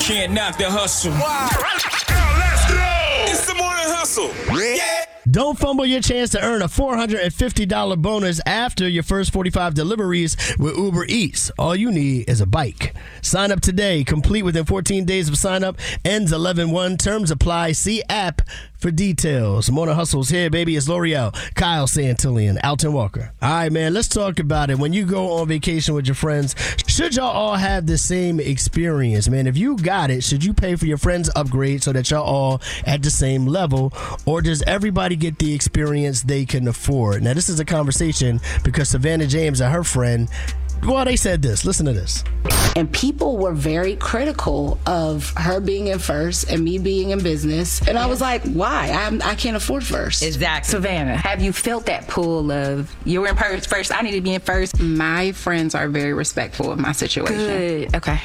can't knock the hustle. Wow. Let's go. It's the morning hustle. Yeah. Don't fumble your chance to earn a $450 bonus after your first 45 deliveries with Uber Eats. All you need is a bike. Sign up today. Complete within 14 days of sign up. Ends 11/1. Terms apply. See app for details. Morning Hustle's here, baby. It's L'Oreal, Kyle Santillan, Alton Walker. All right, man, let's talk about it. When you go on vacation with your friends, should y'all all have the same experience, man? If you got it, should you pay for your friend's upgrade so that y'all all at the same level, or does everybody get the experience they can afford? Now, this is a conversation because Savannah James and her friend, well, they said this. Listen to this. And people were very critical of her being in first and me being in business. And I was like, why? I can't afford first. Exactly. Savannah, have you felt that pull of, you're in first, I need to be in first? My friends are very respectful of my situation. Good. Okay.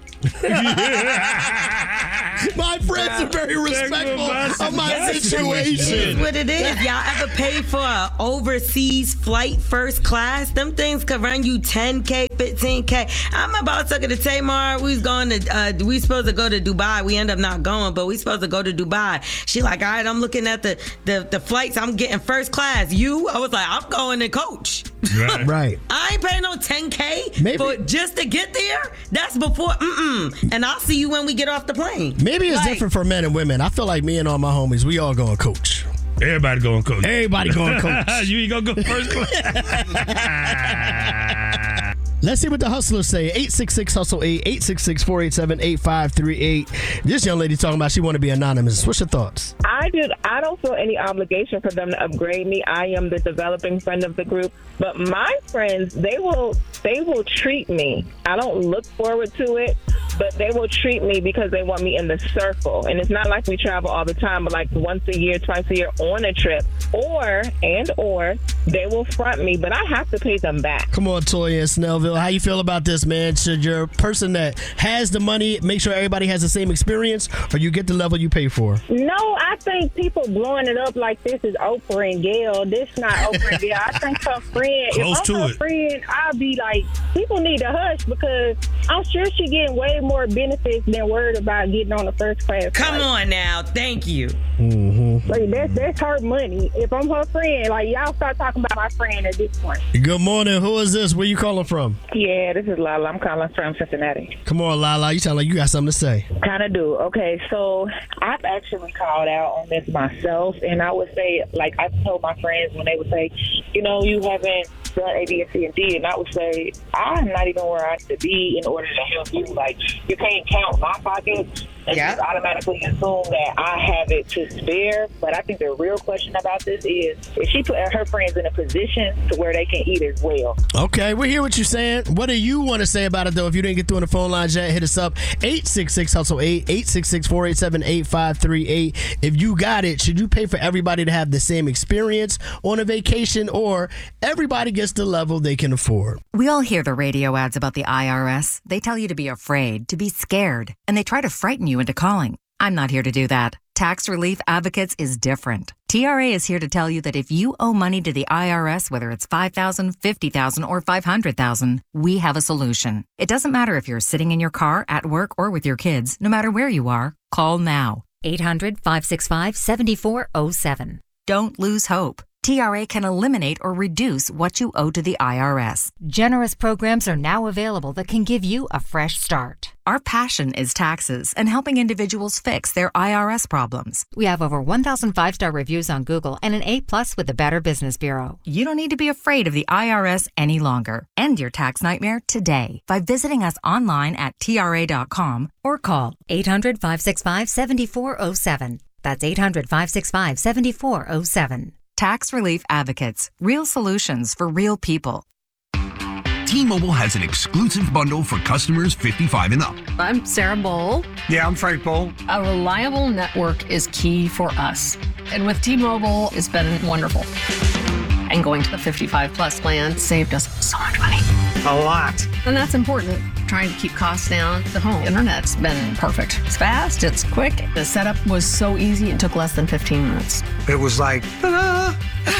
My friends are very respectful of my situation. It is what it is. Y'all ever pay for an overseas flight first class? Them things could run you $10K, $15K. I'm about to the Tamar. We supposed to go to Dubai. We end up not going, but we supposed to go to Dubai. She like, all right, I'm looking at the flights. I'm getting first class. You? I was like, I'm going to coach. Right. I ain't paying no $10K for just to get there. That's before. And I'll see you when we get off the plane. Maybe it's different for men and women. I feel like me and all my homies, we all going coach. Everybody going coach. Everybody going coach. You ain't gonna go first class. Let's see what the hustlers say. 866-HUSTLE-8, 866-487-8538. This young lady talking about she want to be anonymous. What's your thoughts? I don't feel any obligation for them to upgrade me. I am the developing friend of the group. But my friends, they will treat me. I don't look forward to it, but they will treat me because they want me in the circle. And it's not like we travel all the time, but like once a year, twice a year on a trip. Or they will front me, but I have to pay them back. Come on, Toya and Snellville. How you feel about this, man? Should your person that has the money make sure everybody has the same experience, or you get the level you pay for? No, I think people blowing it up like this is Oprah and Gail. This not Oprah and Gail. I think her friend, Close if to I'm her it. friend, I'll be like, people need to hush because I'm sure she getting way more benefits than worried about getting on the first class. Come on now. Thank you. Mm-hmm. Like that's her money. If I'm her friend, like y'all start talking about my friend at this point. Good morning. Who is this? Where you calling from? Yeah, this is Lala. I'm calling from Cincinnati. Come on, Lala. You sound like you got something to say. Kind of do. Okay, so I've actually called out on this myself, and I would say, like, I told my friends when they would say, you haven't done A, B, and C, and D, and I would say, I'm not even where I need to be in order to help you. Like, you can't count my pockets and just automatically assume that I have it to spare. But I think the real question about this is, if she put her friends in a position to where they can eat as well. Okay, we hear what you're saying. What do you want to say about it, though? If you didn't get through on the phone lines yet, hit us up. 866-HUSTLE-8, 866-487-8538. If you got it, should you pay for everybody to have the same experience on a vacation, or everybody gets the level they can afford? We all hear the radio ads about the IRS. They tell you to be afraid, to be scared, and they try to frighten you into calling. I'm not here to do that. Tax Relief Advocates is different. TRA is here to tell you that if you owe money to the IRS, whether it's $5,000, $50,000, or $500,000, we have a solution. It doesn't matter if you're sitting in your car, at work, or with your kids. No matter where you are, call now. 800-565-7407. Don't lose hope. TRA can eliminate or reduce what you owe to the IRS. Generous programs are now available that can give you a fresh start. Our passion is taxes and helping individuals fix their IRS problems. We have over 1,000 5-star reviews on Google and an A+ with the Better Business Bureau. You don't need to be afraid of the IRS any longer. End your tax nightmare today by visiting us online at TRA.com or call 800-565-7407. That's 800-565-7407. Tax Relief Advocates. Real solutions for real people. T-Mobile has an exclusive bundle for customers 55 and up. I'm Sarah Bowl. Yeah, I'm Frank Bowl. A reliable network is key for us. And with T-Mobile, it's been wonderful. And going to the 55 plus plan saved us so much money. A lot. And that's important. Trying to keep costs down. The home internet's been perfect. It's fast, it's quick. The setup was so easy, it took less than 15 minutes. It was like, ta-da!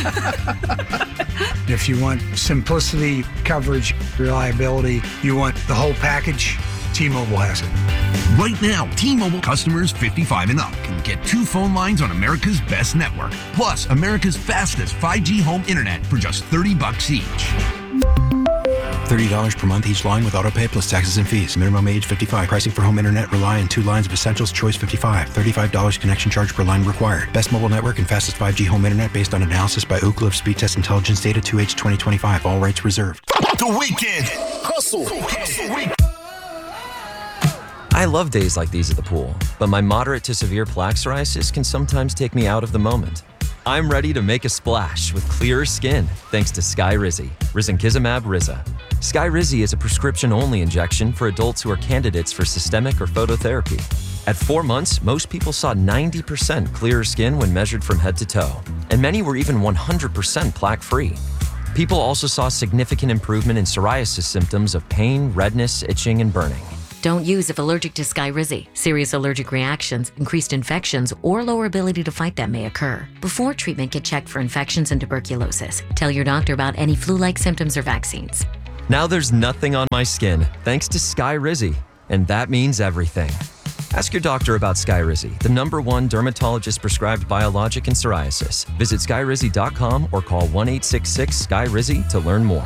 If you want simplicity, coverage, reliability, you want the whole package, T-Mobile has it. Right now, T-Mobile customers 55 and up can get 2 phone lines on America's best network, plus America's fastest 5G home internet for just $30 each. $30 per month each line with autopay plus taxes and fees. Minimum age 55. Pricing for home internet rely on 2 lines of Essentials Choice 55. $35 connection charge per line required. Best mobile network and fastest 5G home internet based on analysis by Ookla of Speed Test Intelligence data 2H 2025. All rights reserved. The Weekend. Hustle. I love days like these at the pool, but my moderate to severe plaque psoriasis can sometimes take me out of the moment. I'm ready to make a splash with clearer skin thanks to Skyrizi, Risankizumab Riza. Skyrizi is a prescription-only injection for adults who are candidates for systemic or phototherapy. At 4 months, most people saw 90% clearer skin when measured from head to toe, and many were even 100% plaque-free. People also saw significant improvement in psoriasis symptoms of pain, redness, itching, and burning. Don't use if allergic to Skyrizi. Serious allergic reactions, increased infections, or lower ability to fight them may occur. Before treatment, get checked for infections and tuberculosis. Tell your doctor about any flu-like symptoms or vaccines. Now there's nothing on my skin thanks to Skyrizi, and that means everything. Ask your doctor about Skyrizi, the #1 dermatologist-prescribed biologic in psoriasis. Visit Skyrizi.com or call 1-866-SKYRIZI to learn more.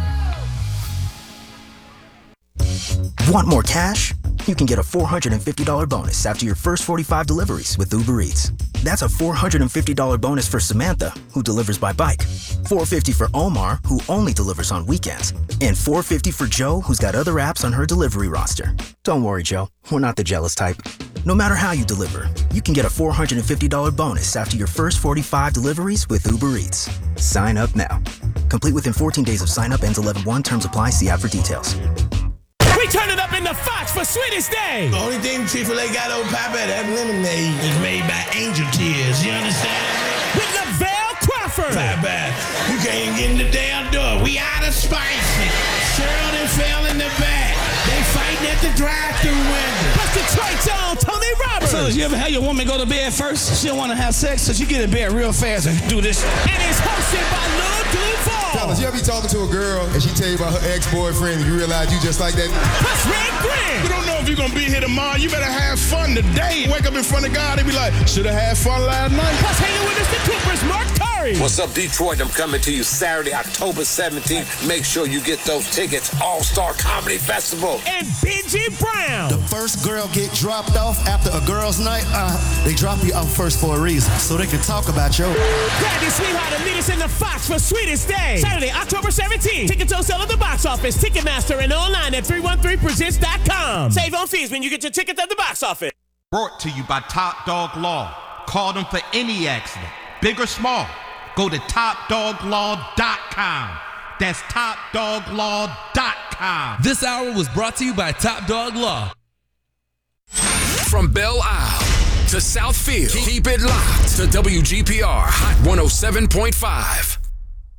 Want more cash? You can get a $450 bonus after your first 45 deliveries with Uber Eats. That's a $450 bonus for Samantha, who delivers by bike. $450 for Omar, who only delivers on weekends. And $450 for Joe, who's got other apps on her delivery roster. Don't worry, Joe. We're not the jealous type. No matter how you deliver, you can get a $450 bonus after your first 45 deliveries with Uber Eats. Sign up now. Complete within 14 days of sign up. Ends 11/1. Terms apply. See app for details. We turn it up in the Fox for Sweetest Day. The only thing Chick-fil-A got on Papa, that lemonade is made by angel tears. You understand? With Lavelle Crawford. Papa, you can't even get in the damn door. We out of spicy. Shirley fell in the back. They fighting at the drive-thru window. Plus Detroit's own Tony Roberts. So you ever had your woman go to bed first? She don't want to have sex, so she get in bed real fast and do this. And it's hosted by Lil Duval. Fellas, you ever be talking to a girl and she tell you about her ex-boyfriend and you realize you just like that? Plus Red Grin. You don't know if you're going to be here tomorrow. You better have fun today. Wake up in front of God and be like, should have had fun last night. Plus hanging with us, the Coopers, Mark Curry. What's up, Detroit? I'm coming to you Saturday, October 17th. Make sure you get those tickets. All-Star Comedy Festival. And BG Brown. The first girl get dropped off after a girl's night. They drop you off first for a reason, so they can talk about you. Grab your sweetheart and meet us in the Fox for Sweetest Day. Saturday, October 17th. Tickets on sale at the box office, Ticketmaster, and online at 313presents.com. Save on fees when you get your tickets at the box office. Brought to you by Top Dog Law. Call them for any accident, big or small. Go to TopDogLaw.com. That's TopDogLaw.com. This hour was brought to you by Top Dog Law. From Belle Isle to Southfield, keep it locked to WGPR Hot 107.5.